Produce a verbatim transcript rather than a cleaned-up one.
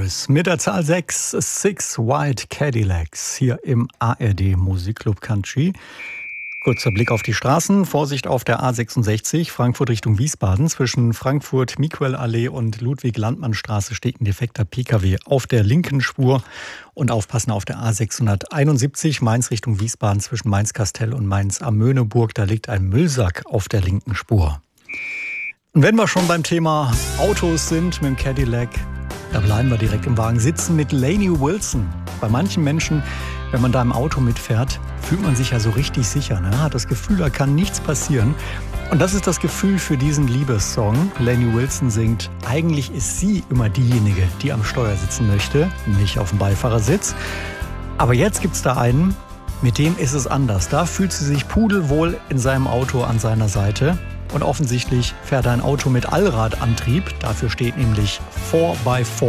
Boys mit der Zahl sechs, Six White Cadillacs hier im A R D Musikclub Country. Kurzer Blick auf die Straßen. Vorsicht auf der A sechsundsechzig, Frankfurt Richtung Wiesbaden. Zwischen Frankfurt-Miquel-Allee und Ludwig-Landmann-Straße steht ein defekter Pkw auf der linken Spur. Und aufpassen auf der A sechshunderteinundsiebzig, Mainz Richtung Wiesbaden zwischen Mainz-Kastell und Mainz-am-Möhneburg. Da liegt ein Müllsack auf der linken Spur. Und wenn wir schon beim Thema Autos sind mit dem Cadillac, da bleiben wir direkt im Wagen sitzen mit Lainey Wilson. Bei manchen Menschen, wenn man da im Auto mitfährt, fühlt man sich ja so richtig sicher, ne? Hat das Gefühl, da kann nichts passieren. Und das ist das Gefühl für diesen Liebessong. Lainey Wilson singt, eigentlich ist sie immer diejenige, die am Steuer sitzen möchte, nicht auf dem Beifahrersitz. Aber jetzt gibt's da einen, mit dem ist es anders. Da fühlt sie sich pudelwohl in seinem Auto an seiner Seite. Und offensichtlich fährt er ein Auto mit Allradantrieb. Dafür steht nämlich vier by vier.